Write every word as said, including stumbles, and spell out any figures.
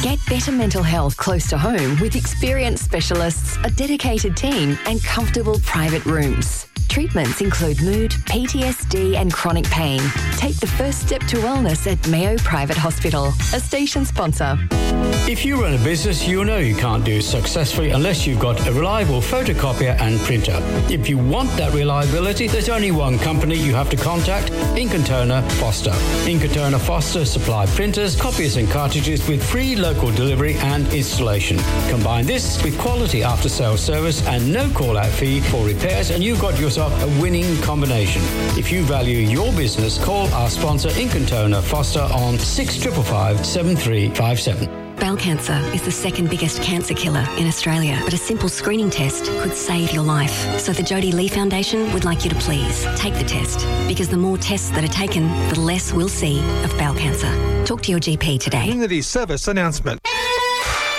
Get better mental health close to home with experienced specialists, a dedicated team and comfortable private rooms. Treatments include mood, P T S D and chronic pain. Take the first step to wellness at Mayo Private Hospital, a station sponsor. If you run a business, you know you can't do it successfully unless you've got a reliable photocopier and printer. If you want that reliability, there's only one company you have to contact, Ink and Toner Foster. Ink and Toner Foster supply printers, copiers and cartridges with free local delivery and installation. Combine this with quality after-sales service and no call-out fee for repairs and you've got yourself a winning combination. If you value your business, call our sponsor Ink and Toner Foster on six five five, seven three five seven. Bowel cancer is the second biggest cancer killer in Australia, but a simple screening test could save your life. So the Jodie Lee Foundation would like you to please take the test, because the more tests that are taken, the less we'll see of bowel cancer. Talk to your G P today. Community service announcement.